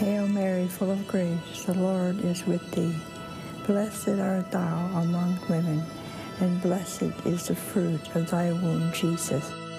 Hail Mary, full of grace, the Lord is with thee. Blessed art thou among women, and blessed is the fruit of thy womb, Jesus.